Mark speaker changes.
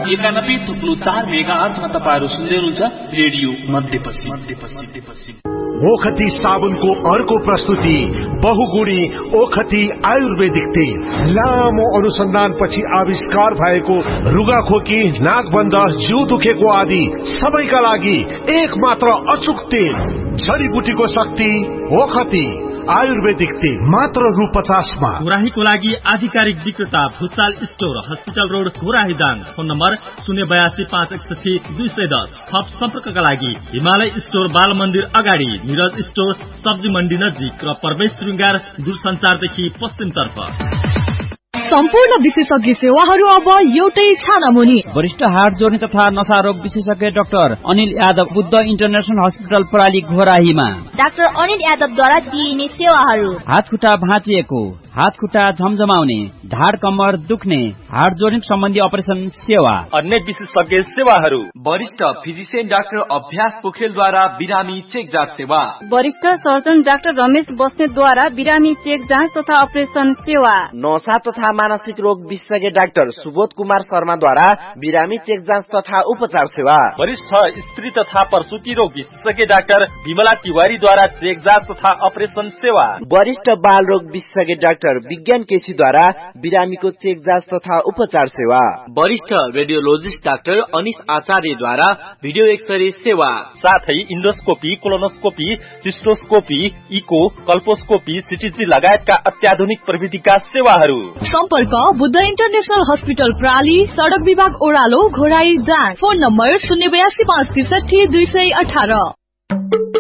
Speaker 1: 91.4 मेगाहर्जमा तपाईहरु सुन्दै हुनुहुन्छ रेडियो मध्यपश्चिम।
Speaker 2: ओखती साबुनको अर्को प्रस्तुति बहुगुणी ओखती आयुर्वेदिक तेल। लामो अनुसन्धानपछि आविष्कार भएको रुगाखोकी, नाकबन्द, जिउ दुखेको आदि सबैका लागि एक मात्र अचूक तेल। जडीबुटीको शक्ति ओखती आयुर्वेदिक तेल मात्र रु 50 मा।
Speaker 3: घोराहीको लागि आधिकारिक विक्रेता Bhusal store, hospital road, Ghorahi Dang. Phone number 082 थप सम्पर्कका लागि हिमालय स्टोर, बाल मन्दिर अगाडि, निरज स्टोर, सब्जी मण्डी नजिक र प्रवेश श्रृंगार दूरसञ्चारदेखि पश्चिमतर्फ।
Speaker 4: सम्पूर्ण विशेषज्ञ सेवाहरू अब एउटै छानामुनि।
Speaker 5: वरिष्ठ हार्ट जोर्नी तथा नशा रोग विशेषज्ञ doctor Anil Yadav, Buddha international hospital प्रणाली घोराहीमा।
Speaker 4: डाक्टर अनिल यादवद्वारा दिइने सेवाहरू:
Speaker 5: हात खुट्टा भाँचिएको, हात खुट्टा झमझमाउने, ढाड कम्मर दुख्ने, हार्ट जोर्नी सम्बन्धी अपरेसन सेवा।
Speaker 6: अन्य विशेषज्ञ सेवाहरू: वरिष्ठ फिजिशियन डाक्टर अभ्यास पोखरेलद्वारा बिरामी चेक जाँच सेवा।
Speaker 7: वरिष्ठ सर्जन डाक्टर रमेश बस्नेतद्वारा बिरामी चेक जाँच तथा अपरेसन सेवा।
Speaker 8: नशा तथा मानसिक रोग विशेषज्ञ डाक्टर सुबोध कुमार शर्माद्वारा बिरामी चेक जाँच तथा उपचार सेवा।
Speaker 6: वरिष्ठ स्त्री तथा प्रसूति रोग विशेषज्ञ डाक्टर विमला तिवारीद्वारा चेक जाँच तथा अपरेसन सेवा।
Speaker 8: वरिष्ठ बाल रोग विशेषज्ञ डाक्टर विज्ञान केसीद्वारा बिरामीको चेक जाँच तथा उपचार सेवा।
Speaker 6: वरिष्ठ रेडियोलोजिस्ट डाक्टर अनिश आचार्यद्वारा भिडियो एक्सरे सेवा। साथै इन्डोस्कोपी, कोलोनोस्कोपी, सिस्टोस्कोपी, इको, कल्पोस्कोपी, सिटीजी लगायतका अत्याधुनिक प्रविधिका सेवाहरू।
Speaker 4: सम्पर्क बुद्ध इन्टरनेशनल हस्पिटल प्राली, सडक विभाग ओरालो, घोराही दाङ। Phone number 082 563 218।